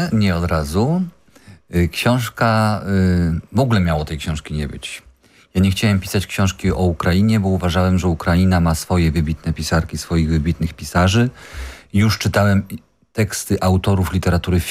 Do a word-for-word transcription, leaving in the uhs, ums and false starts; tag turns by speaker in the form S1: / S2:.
S1: nie od razu. Y, Książka, y, w ogóle miało tej książki nie być. Ja nie chciałem pisać książki o Ukrainie, bo uważałem, że Ukraina ma swoje wybitne pisarki, swoich wybitnych pisarzy. Już czytałem teksty autorów literatury